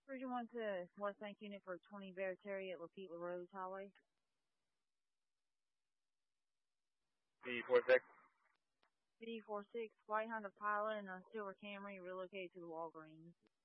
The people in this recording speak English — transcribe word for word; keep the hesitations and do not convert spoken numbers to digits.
Region one to West Bank Unit for twenty Bear Terry at Lafitte LaRose Highway. B four six. B four six, White Honda Pilot and a silver Camry relocated to the Walgreens.